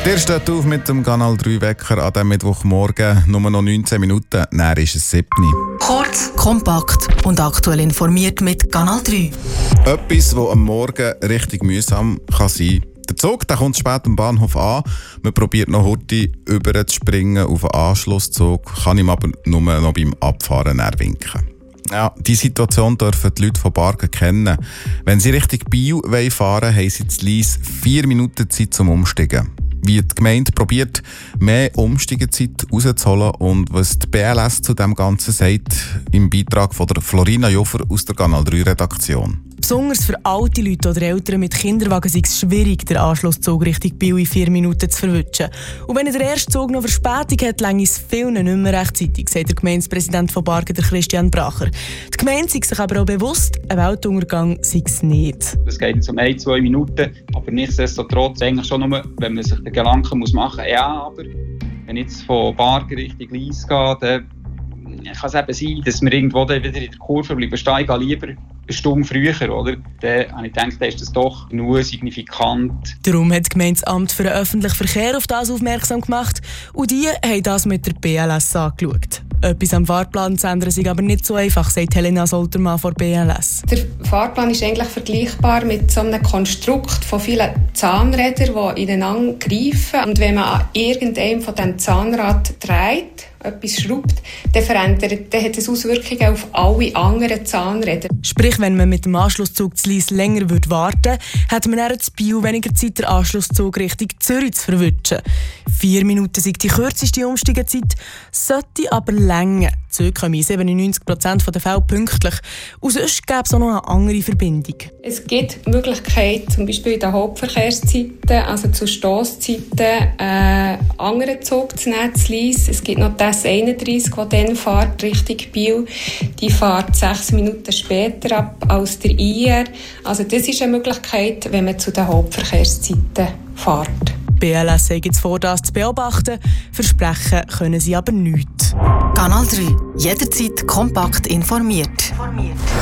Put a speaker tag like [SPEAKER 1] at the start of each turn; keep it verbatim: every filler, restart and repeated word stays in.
[SPEAKER 1] Ihr steht auf mit dem Kanal drei Wecker an diesem Mittwochmorgen. Nur noch neunzehn Minuten, dann ist es sieben.
[SPEAKER 2] Kurz, kompakt und aktuell informiert mit Kanal drei.
[SPEAKER 1] Etwas, das am Morgen richtig mühsam kann sein kann. Der Zug der kommt spät am Bahnhof an. Man probiert noch heute über zu springen auf einen Anschlusszug, kann ihm aber nur noch beim Abfahren winken. Ja, die Situation dürfen die Leute von Bargen kennen. Wenn sie Richtung Biel fahren wollen, haben sie zu Lyss vier Minuten Zeit zum Umsteigen. Wie die Gemeinde probiert, mehr Umsteigezeit rauszuholen und was die B L S zu dem Ganzen sagt, im Beitrag von der Florina Joffer aus der Kanal drei Redaktion.
[SPEAKER 3] Besonders für alte Leute oder Eltern mit Kinderwagen ist es schwierig, den Anschlusszug Richtung Biel in vier Minuten zu verwutschen. Und wenn der erste Zug noch Verspätung hat, reicht es vielen nicht mehr rechtzeitig, sagt der Gemeindepräsident von Bargen, der Christian Bracher. Die Gemeinde sei sich aber auch bewusst, ein Weltuntergang sei es nicht.
[SPEAKER 4] Es geht jetzt um ein, zwei Minuten, aber nichtsdestotrotz eigentlich schon nur, wenn man sich den Gedanken muss machen muss, ja, aber wenn ich jetzt von Bargen Richtung Lyss gehe, dann kann es eben sein, dass wir irgendwo dann wieder in der Kurve bleiben stehen. Ich gehe lieber eine Stunde früher, oder? Dann habe ich gedacht, dann ist das doch nur signifikant.
[SPEAKER 3] Darum hat das Gemeindeamt für den öffentlichen Verkehr auf das aufmerksam gemacht und die haben das mit der B L S angeschaut. Etwas am Fahrplan zu ändern ist aber nicht so einfach, sagt Helena Soltermann von B L S.
[SPEAKER 5] Der Fahrplan ist eigentlich vergleichbar mit so einem Konstrukt von vielen Zahnrädern, die ineinander greifen. Und wenn man an irgendeinem von diesen Zahnrädern dreht, etwas schraubt, dann verändert, dann hat es Auswirkungen auf alle anderen Zahnräder.
[SPEAKER 3] Sprich, wenn man mit dem Anschlusszug zu Lyss länger warten würde, hätte man dann zu Biel weniger Zeit, den Anschlusszug Richtung Zürich zu verwutschen. Vier Minuten sei die kürzeste Umsteigezeit, sollte aber länger. Die Züge kommen in siebenundneunzig Prozent der Fälle pünktlich. Und sonst gäbe es auch noch eine andere Verbindung.
[SPEAKER 5] Es gibt die Möglichkeit, zum Beispiel in den Hauptverkehrszeiten, also zu Stosszeiten, äh, einen anderen Zug zu nehmen, zu Lyss. Es gibt noch die S einunddreissig, die dann fährt Richtung Biel. Die fährt sechs Minuten später ab als der I R. Also das ist eine Möglichkeit, wenn man zu den Hauptverkehrszeiten fährt.
[SPEAKER 3] B L S sei jetzt vor, das zu beobachten. Versprechen können sie aber nichts.
[SPEAKER 2] Kanal drei. Jederzeit kompakt informiert.